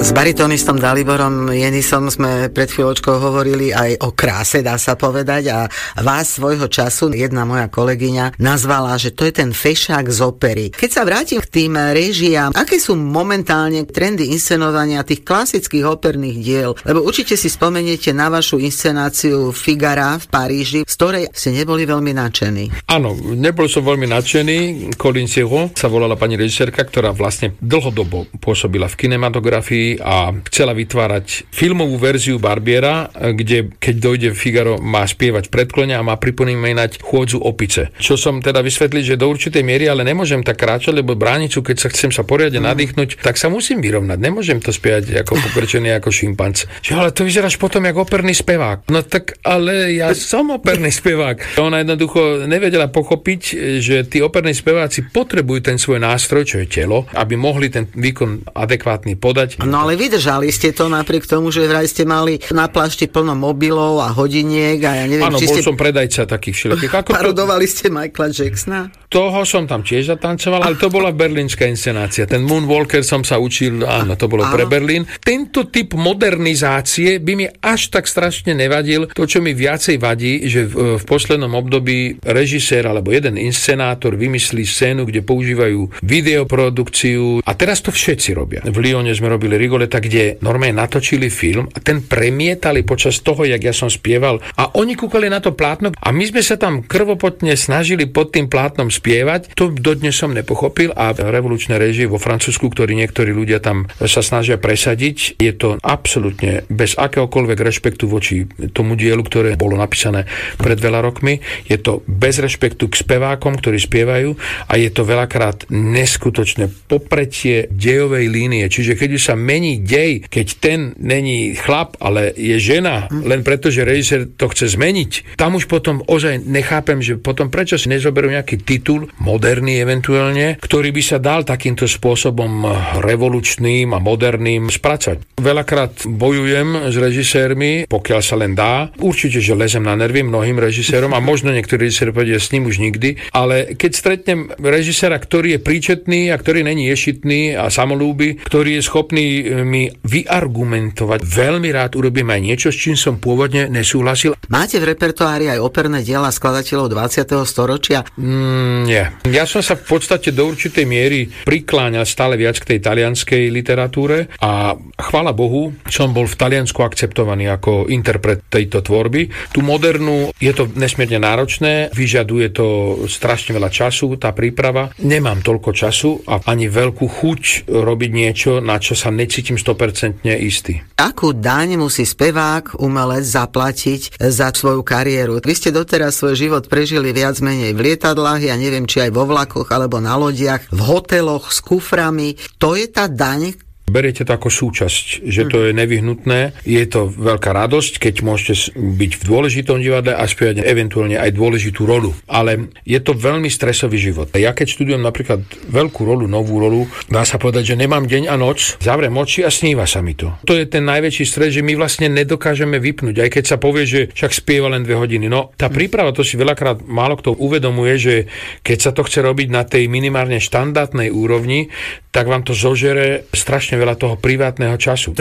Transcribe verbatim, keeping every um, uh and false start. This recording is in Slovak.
S baritónistom Daliborom Jenisom sme pred chvíľočkou hovorili aj o kráse, dá sa povedať, a vás svojho času jedna moja kolegyňa nazvala, že to je ten fešák z opery. Keď sa vrátim k tým réžiám, aké sú momentálne trendy inscenovania tých klasických operných diel? Lebo určite si spomeniete na vašu inscenáciu Figara v Paríži, z ktorej ste neboli veľmi nadšení. Áno, nebol som veľmi nadšený. Colin Serrault sa volala pani režisérka, ktorá vlastne dlhodobo pôsobila v kinematografii a chcela vytvárať filmovú verziu Barbiera, kde keď dojde Figaro, má spievať v predklone a má pripomínať chôdzu opice. Čo som teda vysvetliť, že do určitej miery, ale nemôžem tak kráčať, lebo bránicu, keď sa chcem sa poriadne mm. nadýchnuť, tak sa musím vyrovnať. Nemôžem to spievať ako pokrčený ako šimpanz. Že ale to vyzeráš potom jak operný spevák. No tak ale ja som operný spevák. Ona jednoducho nevedela pochopiť, že tí operní speváci potrebujú ten svoj nástroj, čo je telo, aby mohli ten výkon adekvátny podať. No ale vydržali ste to napriek tomu, že vraj ste mali na plášti plno mobilov a hodiniek a ja neviem, áno, či bol ste... som predajca takých všelijakých. Ako parodovali ste Michaela Jacksona? Toho som tam tiež zatancoval, ale to bola berlínska inscenácia. Ten Moonwalker som sa učil, áno, to bolo áno. pre Berlín. Tento typ modernizácie by mi až tak strašne nevadil. To, čo mi viacej vadí, že v, v poslednom období režisér alebo jeden inscenátor vymyslí scénu, kde používajú videoprodukciu a teraz to všetci robia. V Lyone sme robili Rigoleta, kde normálne natočili film a ten premietali počas toho, jak ja som spieval a oni kúkali na to plátno a my sme sa tam krvopotne snažili pod tým plátnom spievať. To dodnes som nepochopil a revolučné réžie vo Francúzsku, ktorí niektorí ľudia tam sa snažia presadiť, je to absolútne bez akéhokoľvek rešpektu voči tomu dielu, ktoré bolo napísané pred veľa rokmi. Je to bez rešpektu k spevákom, ktorí spievajú a je to veľakrát neskutočné popretie dejovej línie. Čiže keď už sa mení dej, keď ten není chlap, ale je žena, len preto, že režisér to chce zmeniť, tam už potom ozaj nechápem, že potom prečo si nezoberú nejaký titul, moderný eventuálne, ktorý by sa dal takýmto spôsobom revolučným a moderným spracovať. Veľakrát bojujem s režisérmi, pokiaľ sa len dá. Určite, že lezem na nervy mnohým režisérom a možno niektorí režiséri povedia s ním už nikdy, ale keď stretnem režiséra, ktorý je príčetný a ktorý není ješitný a samolúby, ktorý je schopný mi vyargumentovať, veľmi rád urobím aj niečo, s čím som pôvodne nesúhlasil. Máte v repertoári aj operné diela skladateľov dvadsiateho storočia? Mm, nie. Ja som sa v podstate do určitej miery prikláňal stále viac k tej talianskej literatúre a chvála Bohu, som bol v Taliansku akceptovaný ako interpret tejto tvorby. Tu modernú je to nesmierne náročné, vyžaduje to strašne veľa času, tá príprava. Nemám toľko času a ani veľkú chuť robiť niečo, na čo sa necítim sto percent istý. Akú daň musí spevák, umelec zaplatiť za svoju kariéru? Vy ste doteraz svoj život prežili viac menej v lietadlách, ja neviem, či aj vo vlakoch alebo na lodiach, v hoteloch s kuframi. To je tá daň? Beriete to ako súčasť, že to je nevyhnutné. Je to veľká radosť, keď môžete byť v dôležitom divadle a spievať eventuálne aj dôležitú rolu. Ale je to veľmi stresový život. Ja keď študujem napríklad veľkú rolu, novú rolu, dá sa povedať, že nemám deň a noc, zavriem oči a sníva sa mi to. To je ten najväčší stres, že my vlastne nedokážeme vypnúť. Aj keď sa povie, že však spieva len dve hodiny. No, tá príprava, to si veľakrát málo kto uvedomuje, že keď sa to chce robiť na tej minimálne štandardnej úrovni, tak vám to zožere strašne veľa toho privátneho času.